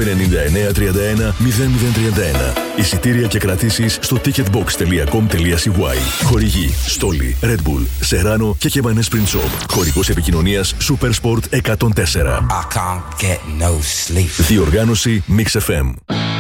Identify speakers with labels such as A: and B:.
A: 9931 0031. Εισιτήρια και κρατήσεις στο ticketbox.com.cy. Χορηγοί Στόλι, Red Bull, Serrano και Κεμπανές Print Shop. Χορηγός επικοινωνίας Supersport 104.
B: I can't get no sleep.
A: Διοργάνωση Mix FM.